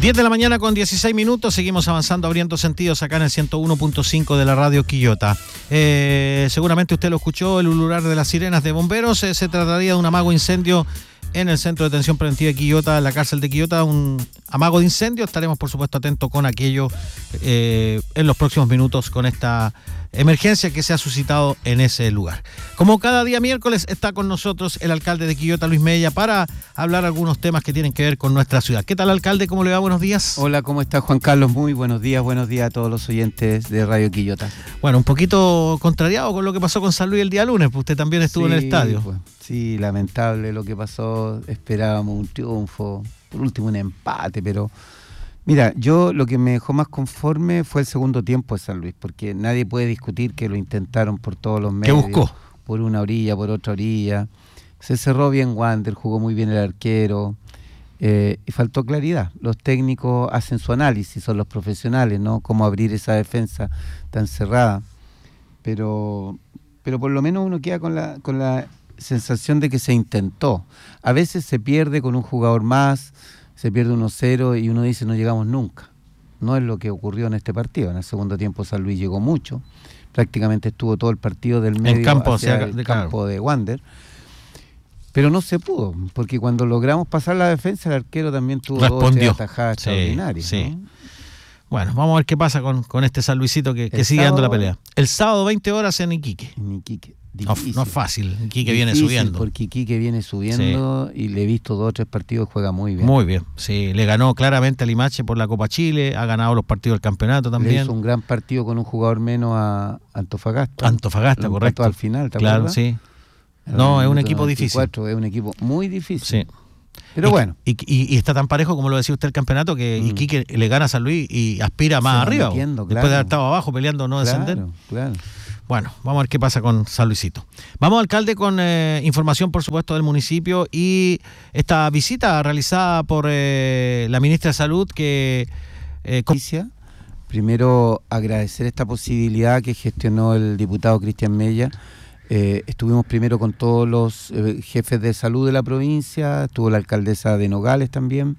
10 de la mañana con 16 minutos, seguimos avanzando, abriendo sentidos acá en el 101.5 de la radio Quillota. Seguramente usted lo escuchó, el ulular de las sirenas de bomberos. Se trataría de un amago incendio en el Centro de Detención Preventiva de Quillota, en la cárcel de Quillota, un amago de incendio. Estaremos, por supuesto, atentos con aquello en los próximos minutos con esta emergencia que se ha suscitado en ese lugar. Como cada día miércoles está con nosotros el alcalde de Quillota, Luis Mella, para hablar algunos temas que tienen que ver con nuestra ciudad. ¿Qué tal, alcalde? ¿Cómo le va? Buenos días. Hola, ¿cómo está, Juan Carlos? Muy buenos días a todos los oyentes de Radio Quillota. Bueno, un poquito contrariado con lo que pasó con San Luis el día lunes, pues usted también estuvo en el estadio. Pues, sí, lamentable lo que pasó, esperábamos un triunfo, por último un empate, pero mira, yo lo que me dejó más conforme fue el segundo tiempo de San Luis, porque nadie puede discutir que lo intentaron por todos los medios. ¿Qué buscó? Por una orilla, por otra orilla. Se cerró bien Wander, jugó muy bien el arquero, y faltó claridad. Los técnicos hacen su análisis, son los profesionales, ¿no? Cómo abrir esa defensa tan cerrada. Pero por lo menos uno queda con la sensación de que se intentó. A veces se pierde con un jugador más, se pierde 1-0 y uno dice no llegamos nunca. No es lo que ocurrió en este partido. En el segundo tiempo San Luis llegó mucho, prácticamente estuvo todo el partido del medio hacia el campo de Wander, pero no se pudo, porque cuando logramos pasar la defensa el arquero también tuvo dos atajadas extraordinarias. Sí. ¿No? Bueno, vamos a ver qué pasa con este San Luisito que sigue dando la pelea. El sábado 20 horas en Iquique. No es fácil, Iquique viene subiendo. Porque Iquique viene subiendo, sí. Y le he visto 2 o 3 partidos, juega muy bien. Muy bien, sí, le ganó claramente a Limache por la Copa Chile, ha ganado los partidos del campeonato también. Le hizo un gran partido con un jugador menos a Antofagasta. Antofagasta, correcto. Al final, ¿te claro, acuerdas? Sí. No, es un equipo 94, difícil. Es un equipo muy difícil. Sí. Pero bueno. Y está tan parejo, como lo decía usted, el campeonato, que Iquique le gana a San Luis y aspira más arriba. Después de haber estado abajo peleando no descender. Claro. Bueno, vamos a ver qué pasa con San Luisito. Vamos, alcalde, con información, por supuesto, del municipio y esta visita realizada por la ministra de Salud que... Primero, agradecer esta posibilidad que gestionó el diputado Cristian Mella. Estuvimos primero con todos los jefes de salud de la provincia, estuvo la alcaldesa de Nogales también.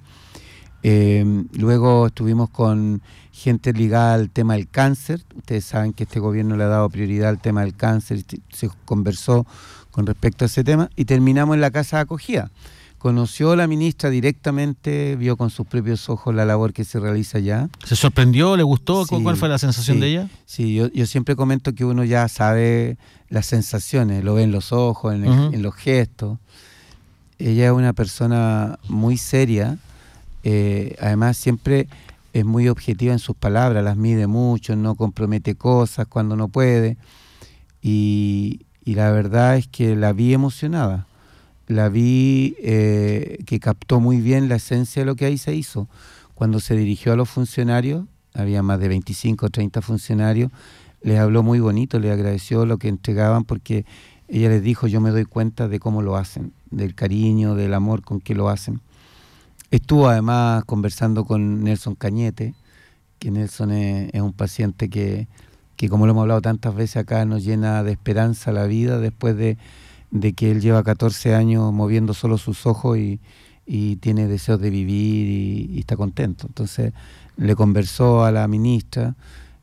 Luego estuvimos con gente ligada al tema del cáncer. Ustedes saben que este gobierno le ha dado prioridad al tema del cáncer, se conversó con respecto a ese tema y terminamos en la casa de acogida. Conoció la ministra directamente, vio con sus propios ojos la labor que se realiza allá. ¿Se sorprendió? ¿Le gustó? Sí, ¿cuál fue la sensación de ella? Sí, yo siempre comento que uno ya sabe las sensaciones, lo ve en los ojos, en los gestos. Ella es una persona muy seria, además siempre es muy objetiva en sus palabras, las mide mucho, no compromete cosas cuando no puede. Y la verdad es que la vi emocionada. La vi que captó muy bien la esencia de lo que ahí se hizo. Cuando se dirigió a los funcionarios, había más de 25 o 30 funcionarios, les habló muy bonito, les agradeció lo que entregaban, porque ella les dijo, yo me doy cuenta de cómo lo hacen, del cariño, del amor con que lo hacen. Estuvo además conversando con Nelson Cañete, que Nelson es un paciente que como lo hemos hablado tantas veces acá, nos llena de esperanza la vida después de que él lleva 14 años moviendo solo sus ojos y tiene deseos de vivir y está contento. Entonces le conversó a la ministra,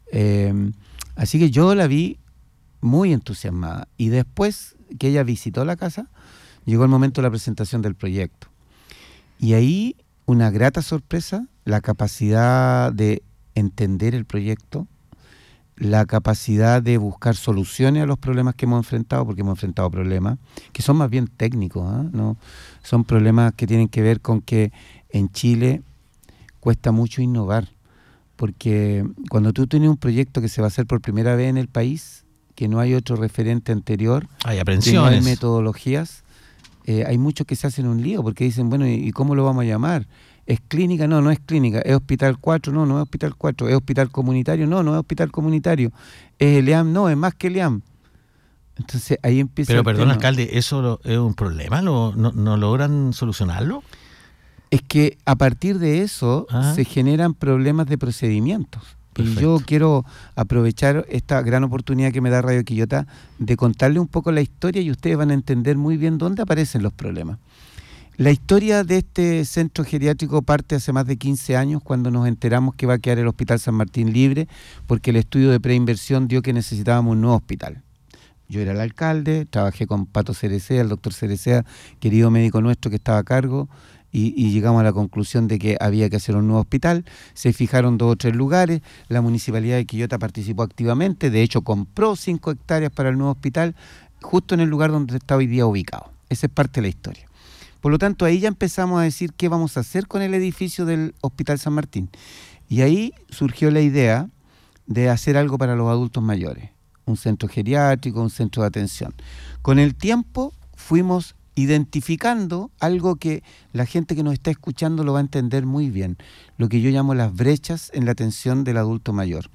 así que yo la vi muy entusiasmada. Y después que ella visitó la casa, llegó el momento de la presentación del proyecto. Y ahí una grata sorpresa, la capacidad de entender el proyecto, la capacidad de buscar soluciones a los problemas que hemos enfrentado, porque hemos enfrentado problemas que son más bien técnicos, ¿no? Son problemas que tienen que ver con que en Chile cuesta mucho innovar, porque cuando tú tienes un proyecto que se va a hacer por primera vez en el país, que no hay otro referente anterior, hay aprensiones, que no hay metodologías, hay muchos que se hacen un lío, porque dicen, bueno, ¿y cómo lo vamos a llamar? ¿Es clínica? No es clínica. ¿Es hospital 4? No es hospital 4. ¿Es hospital comunitario? No es hospital comunitario. ¿Es el EAM? No, es más que el EAM. Entonces ahí empieza. Pero perdón, alcalde, ¿eso es un problema? ¿No logran solucionarlo? Es que a partir de eso se generan problemas de procedimientos. Perfecto. Y yo quiero aprovechar esta gran oportunidad que me da Radio Quillota de contarle un poco la historia y ustedes van a entender muy bien dónde aparecen los problemas. La historia de este centro geriátrico parte hace más de 15 años, cuando nos enteramos que va a quedar el Hospital San Martín libre, porque el estudio de preinversión dio que necesitábamos un nuevo hospital. Yo era el alcalde, trabajé con Pato Cerecea, el doctor Cerecea, querido médico nuestro que estaba a cargo, y llegamos a la conclusión de que había que hacer un nuevo hospital. Se fijaron 2 o 3 lugares, la Municipalidad de Quillota participó activamente, de hecho compró 5 hectáreas para el nuevo hospital, justo en el lugar donde está hoy día ubicado. Esa es parte de la historia. Por lo tanto, ahí ya empezamos a decir qué vamos a hacer con el edificio del Hospital San Martín. Y ahí surgió la idea de hacer algo para los adultos mayores, un centro geriátrico, un centro de atención. Con el tiempo fuimos identificando algo que la gente que nos está escuchando lo va a entender muy bien, lo que yo llamo las brechas en la atención del adulto mayor.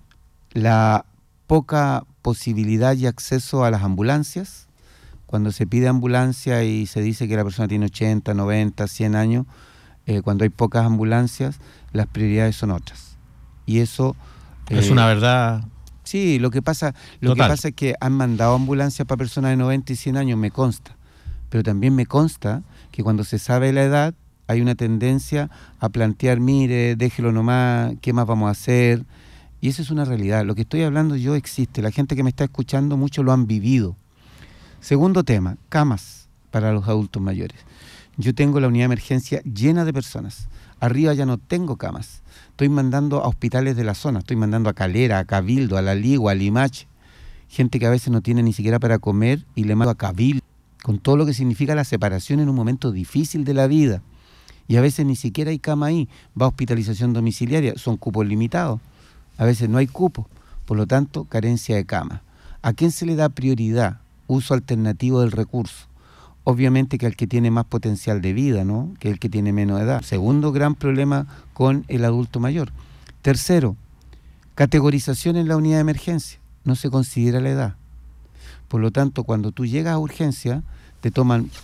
La poca posibilidad y acceso a las ambulancias. Cuando se pide ambulancia y se dice que la persona tiene 80, 90, 100 años, cuando hay pocas ambulancias, las prioridades son otras. Y eso... es una verdad. Sí, lo que pasa es que han mandado ambulancias para personas de 90 y 100 años, me consta. Pero también me consta que cuando se sabe la edad, hay una tendencia a plantear, mire, déjelo nomás, ¿qué más vamos a hacer? Y eso es una realidad. Lo que estoy hablando yo existe. La gente que me está escuchando, muchos lo han vivido. Segundo tema, camas para los adultos mayores. Yo tengo la unidad de emergencia llena de personas. Arriba ya no tengo camas. Estoy mandando a hospitales de la zona. Estoy mandando a Calera, a Cabildo, a La Ligua, a Limache. Gente que a veces no tiene ni siquiera para comer y le mando a Cabildo. Con todo lo que significa la separación en un momento difícil de la vida. Y a veces ni siquiera hay cama ahí. Va a hospitalización domiciliaria. Son cupos limitados. A veces no hay cupos. Por lo tanto, carencia de cama. ¿A quién se le da prioridad? Uso alternativo del recurso. Obviamente que al que tiene más potencial de vida, ¿no? Que el que tiene menos edad. Segundo gran problema con el adulto mayor. Tercero, categorización en la unidad de emergencia. No se considera la edad. Por lo tanto, cuando tú llegas a urgencia, te toman